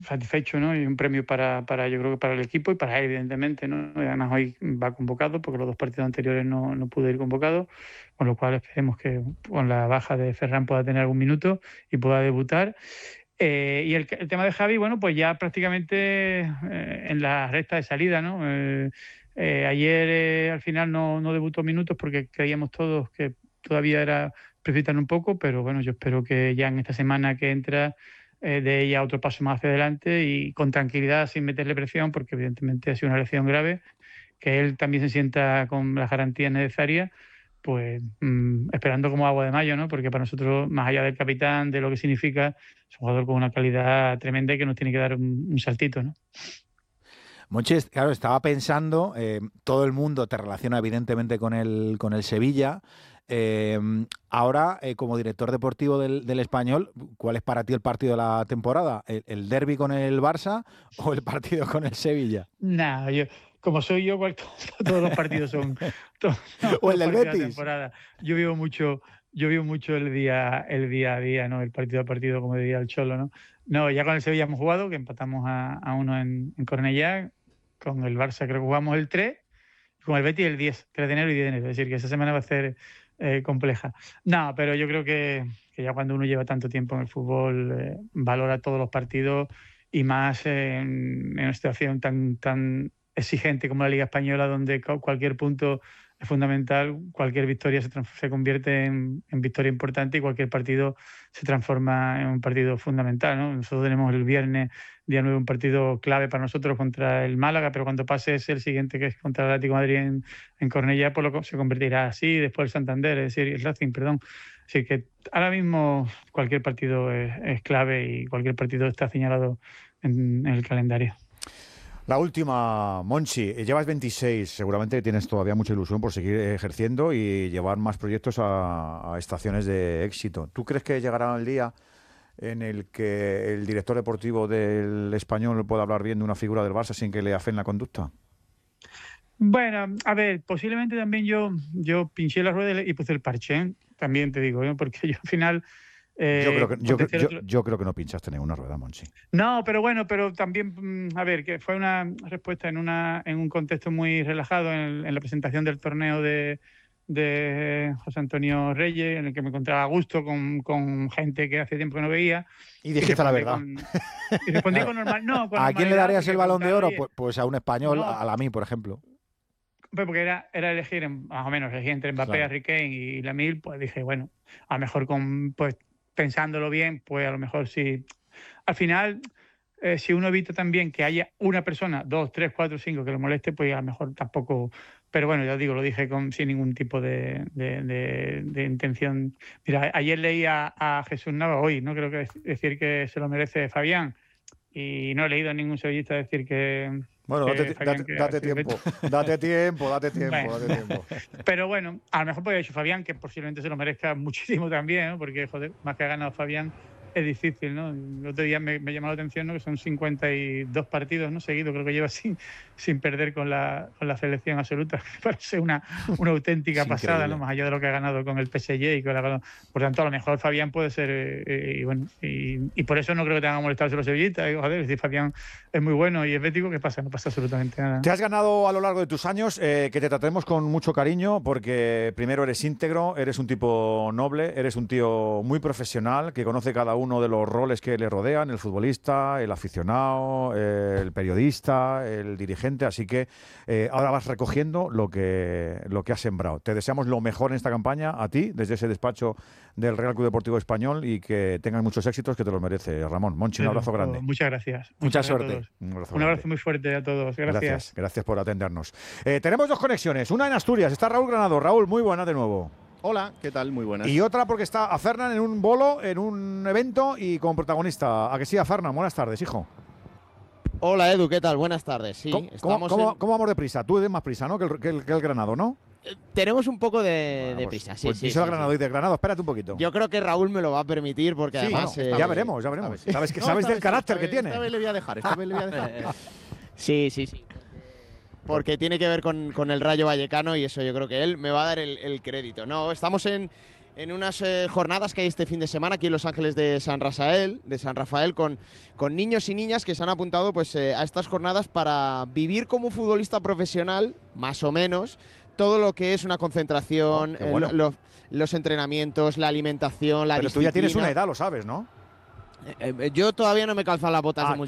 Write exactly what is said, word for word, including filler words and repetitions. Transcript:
satisfecho, ¿no? Y un premio para, para, yo creo que para el equipo y para él, evidentemente, ¿no? Y además hoy va convocado porque los dos partidos anteriores no, no pudo ir convocado, con lo cual esperemos que con la baja de Ferran pueda tener algún minuto y pueda debutar. Eh, y el, el tema de Javi, bueno, pues ya prácticamente eh, en la recta de salida, ¿no? Eh, eh, ayer eh, al final no, no debutó minutos porque creíamos todos que todavía era precipitar un poco, pero bueno, yo espero que ya en esta semana que entra eh, dé ya otro paso más hacia adelante y con tranquilidad, sin meterle presión, porque evidentemente ha sido una lesión grave, que él también se sienta con las garantías necesarias, pues mmm, esperando como agua de mayo, ¿no? Porque para nosotros, más allá del capitán, de lo que significa, es un jugador con una calidad tremenda y que nos tiene que dar un, un saltito, ¿no? Monchi, claro, estaba pensando, eh, todo el mundo te relaciona evidentemente con el, con el Sevilla. Eh, ahora, eh, como director deportivo del, del Español, ¿cuál es para ti el partido de la temporada? ¿El, el derbi con el Barça o el partido con el Sevilla? Nada, yo, como soy yo, cual, todos los partidos son todos, todos o el los del partidos de la Betis. temporada. Yo vivo mucho, yo vivo mucho el día, el día a día, ¿no? El partido a partido, como diría el Cholo, ¿no? No, ya con el Sevilla hemos jugado, que empatamos a, a uno en, en Cornellá. Con el Barça creo que jugamos el tres, y con el Betis el diez, tres de enero y diez de enero. Es decir, que esa semana va a ser eh, compleja. No, pero yo creo que, que ya cuando uno lleva tanto tiempo en el fútbol, eh, valora todos los partidos y más en, en una situación tan, tan exigente como la Liga Española, donde cualquier punto es fundamental, cualquier victoria se, se convierte en, en victoria importante y cualquier partido se transforma en un partido fundamental, ¿no? Nosotros tenemos el viernes, día nueve, un partido clave para nosotros contra el Málaga, pero cuando pase es el siguiente, que es contra el Atlético de Madrid en, en Cornellá, pues lo, se convertirá así, después el Santander, es decir, el Racing, perdón. Así que ahora mismo cualquier partido es, es clave y cualquier partido está señalado en, en el calendario. La última, Monchi, llevas veintiséis, seguramente tienes todavía mucha ilusión por seguir ejerciendo y llevar más proyectos a, a estaciones de éxito. ¿Tú crees que llegará el día en el que el director deportivo del Español pueda hablar bien de una figura del Barça sin que le afeen la conducta? Bueno, a ver, posiblemente también yo, yo pinché la rueda y puse el parche, ¿eh? También te digo, ¿eh? Porque yo al final... Eh, yo, creo que, yo, yo, otro... yo creo que no pinchaste ninguna rueda, Monchi. No, pero bueno, pero también, a ver, que fue una respuesta en una en un contexto muy relajado en, en la presentación del torneo de, de José Antonio Reyes, en el que me encontraba a gusto con, con gente que hace tiempo que no veía. Y dijiste la verdad. Con, y respondí con normal. No, con ¿A quién le darías el Balón de Oro? Pues, pues a un español, no, a la mí, por ejemplo. Porque era, era elegir, más o menos, elegir entre Mbappé, claro, Harry Kane y Lamine, pues dije, bueno, a lo mejor con, pues pensándolo bien, pues a lo mejor sí. Al final, eh, si uno evita también que haya una persona, dos, tres, cuatro, cinco que lo moleste, pues a lo mejor tampoco. Pero bueno, ya digo, lo dije con, sin ningún tipo de, de, de, de intención. Mira, ayer leí a, a Jesús Nava, hoy, no creo que decir que se lo merece Fabián, y no he leído a ningún sevillista decir que. Bueno, date, date, date tiempo, date tiempo, date tiempo, bueno. date tiempo. Pero bueno, a lo mejor podría haber dicho Fabián, que posiblemente se lo merezca muchísimo también, ¿no? Porque, joder, más que ha ganado Fabián, es difícil, ¿no? El otro día me, me llamó la atención, ¿no? Que son cincuenta y dos partidos, ¿no? Seguidos, creo que lleva sin, sin perder con la, con la selección absoluta. Me parece una, una auténtica pasada, ¿no? Más allá de lo que ha ganado con el P S G y con la... Por tanto, a lo mejor Fabián puede ser... Eh, y bueno, y, y por eso no creo que tengan que molestarse los sevillistas. Joder, es decir, Fabián es muy bueno y es bético, ¿qué pasa? No pasa absolutamente nada. Te has ganado a lo largo de tus años eh, que te tratemos con mucho cariño, porque primero eres íntegro, eres un tipo noble, eres un tío muy profesional, que conoce cada uno de los roles que le rodean, el futbolista, el aficionado, eh, el periodista, el dirigente, así que eh, ahora vas recogiendo lo que, lo que has sembrado. Te deseamos lo mejor en esta campaña, a ti, desde ese despacho del Real Club Deportivo Español, y que tengas muchos éxitos, que te los merece, Ramón. Monchi, un abrazo grande. Muchas gracias. Mucha Muchas suerte. Un abrazo, un abrazo muy fuerte a todos. Gracias. Gracias, gracias por atendernos. Eh, tenemos dos conexiones, una en Asturias, está Raúl Granado. Raúl, muy buena de nuevo. Hola, ¿qué tal? Muy buenas. Y otra porque está a Fernan en un bolo, en un evento y como protagonista. ¿A que sí, a Fernan? Buenas tardes, hijo. Hola, Edu, ¿qué tal? Buenas tardes. Sí, ¿Cómo, estamos ¿cómo, en... ¿Cómo vamos de prisa? Tú tienes más prisa, ¿no? Que el, que el, que el Granado, ¿no? Eh, tenemos un poco de, bueno, de pues, prisa, sí, pues sí. Díselo sí, a Granado sí. y de Granado, espérate un poquito. Yo creo que Raúl me lo va a permitir porque sí, además... Bueno, eh, ya veremos, ya veremos. Sabes, sabes, que, no, sabes del vez, carácter vez, que tiene. Esta vez le voy a dejar, esta vez le voy a dejar. Sí, sí, sí. Porque tiene que ver con, con el Rayo Vallecano y eso yo creo que él me va a dar el, el crédito. No, estamos en... en unas eh, jornadas que hay este fin de semana aquí en Los Ángeles de San Rafael, de San Rafael con, con niños y niñas que se han apuntado pues, eh, a estas jornadas para vivir como un futbolista profesional, más o menos, todo lo que es una concentración, Oh, qué bueno. eh, lo, lo, los entrenamientos, la alimentación, la Pero tú disciplina. ya tienes una edad, lo sabes, ¿no? Eh, eh, yo todavía no me he calzado las botas Ah, de multitud.